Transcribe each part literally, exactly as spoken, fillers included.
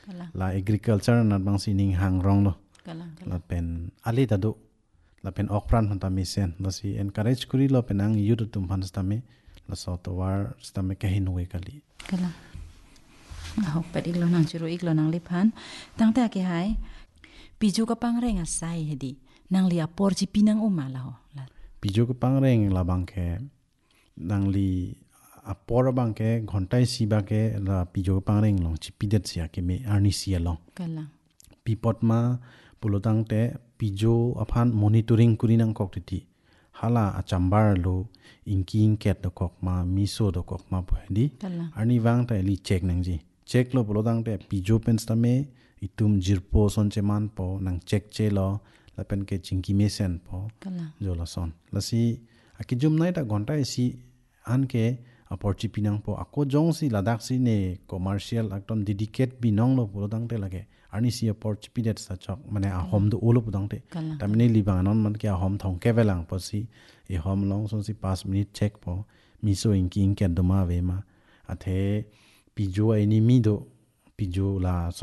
la agriculture na bang sining hang rong lo la pen ali ta do la pen okpran han ta mi sen la si encourage kuri lo pen ang youth tum han sta me la so to war sta me ka hin we kali kala ho pa dik lo nang churu ik lo nang li phan tang ta ke hai piju ka pang renga sai hedi nang li apor chi pinang uma la ho la piju ka pang reng la bang ke nang li apor bang ke ghontai si ba ke la piju ka pang reng long chi pidet sia ke me arni sia long kala pipot ma pulutang te piju aphan monitoring kuri nang kok ti hala achambar lo inking ket do kok ma miso do kok ma podi arni wang ta li check nang ji check lo pulutang te piju pen sta me itum jirpo son che man po nang check che lo la pen ke chingki me sen po jo la son la si akijum nai ta gonta si an ke aporchi pinang po ako jong si ladak si ne commercial akton dedicate binong lo pulutang te lage arni si aporchi pidet sa chok mane a hom do olo pudang te tamne libang non man ke a hom thong ke velang po si e hom long son si five minute check po miso inking ket do ma ve ma athe pijo enemy do pijo la so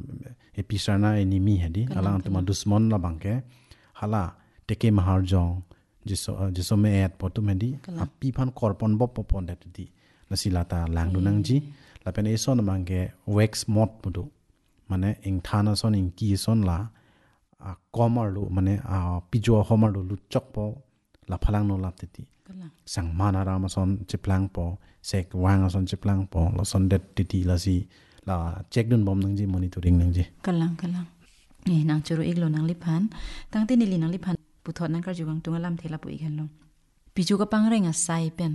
episana enemy hedi alang tuma dusmon la bangke hala teke mahar jong jiso jiso me et potu mendi api phan korpon bop popon det di la silata lang du nang ji la pen eso na mangke wax mod pudu mane ing thana son ing ki son la a komar lu mane a pijo homar lu chok po la phalang no lap ti sang mana rama son chiplang po sek wang son chiplang po la son det ti la si la check dun bom nang ji monitoring nang ji kalang kalang ni nang churu iglo nang liphan tang ti ni li nang liphan puthot nang kar jugang tunga lam thela pu ikhan lo piju ka pangrenga sai pen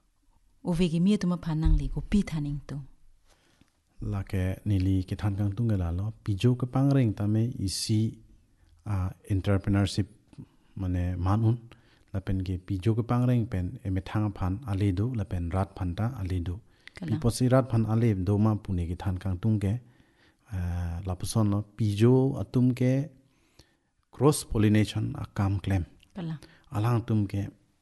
uvi gi mi tuma phan nang li ko pi thaning tu la ke nili ke than kang tunga la lo piju ka pangreng ta me isi a entrepreneurship mane manun la pen ge piju ka pangreng pen eme thang phan ale do la pen rat phan ta ale do piposirat phan ale do ma pune ki than kang tung ke la puson lo pijo atum ke cross pollination akam claim alang tum ke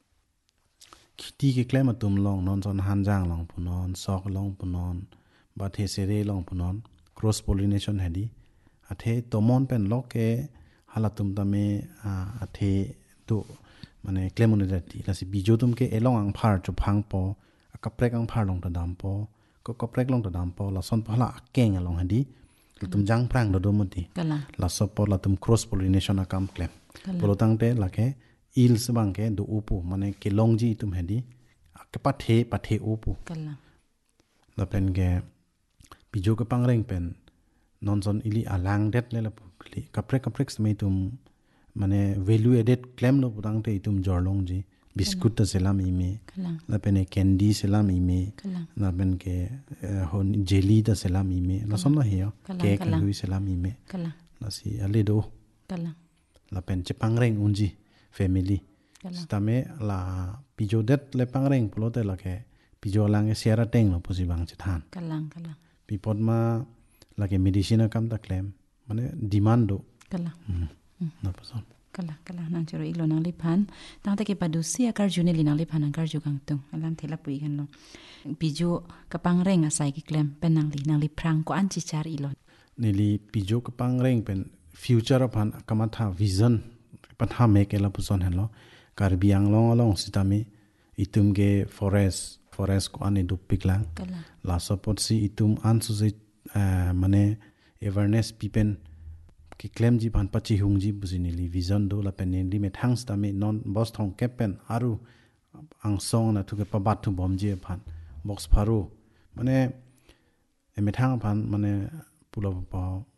khiti ke claim atum long non son hanjang long punon sok long punon ba the sere long punon cross pollination hedi athe tomon pen lo ke halatum tame athe to mane claim on dati la si bijo tum ke elong ang phar chu phang po kaprek ang phar long ta dam po ko kaprek long ta dam po la son phala keng along hadi tum jang prang do domoti la so po la tum cross pollination akam claim polotang te la ke il sabang ke do upu mane ke long ji tum hadi ke pathe pathe upu la pen ke pijo ke pangreng pen non son ili alang det le la pukli kaprek kaprek sme tum mane value added claim lo putang te tum jorlong ji biscuit ta selam ime la pen candy selam ime la pen ke hon jelly ta selam ime la son la hiyo cake lui selam ime la si ale do la pen che pangreng unji family stame la pijo det le pangreng pulote la ke pijo lang e siara teng lo posi bang che than kalang kalang pipot ma la ke medicine kam ta claim mane demand do kalang na pason kala kala nang chero iglo nang liphan tang te ke padu sia kar june li nang liphan nang kar ju kang tung alam thela pui gan lo biju kapang reng asai ki klem pen nang li nang li prang ko an chi char ilo nili pijo kapang reng pen future of an kamatha vision patha me ke la puson hello karbiang long long sitami itum ge forest forest ko ani du piklang la support si itum an su mane awareness pipen ki claim ji pan pachi hung ji buzinili vision do la pen li me thangs ta me non boss thong kepen aru ang song na thu ke pabat thu bom ji phan box pharu mane eme thang phan mane pulo pa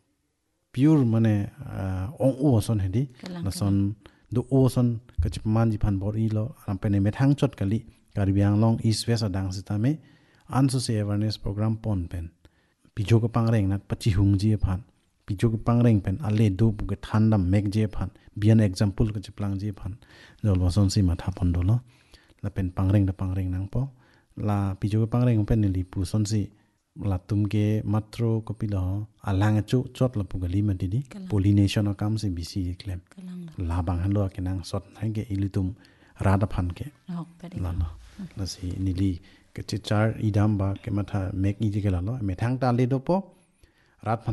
pure mane ong o son hedi na son do o son ka chip man ji phan bor i lo ram pen eme thang chot kali karbiang long east west adang sita me an so se awareness program pon pen pijo ka pangreng na pachi hung ji phan pijo ke pangreng pen ale do bu ke thandam mek je phan bian example ke chiplang je phan jol wason si matha pondo lo la pen pangreng da pangreng nang po la pijo ke pangreng pen li pu son si la tum ke matro ko pilo alang chu chot la pu gali mati di pollination akam se bisi claim la bang han lo ke nang sot nang ke ilitum rada phan ke la la la si nili ke chichar idam ba ke matha mek i je ke la lo me thang ta le do po rat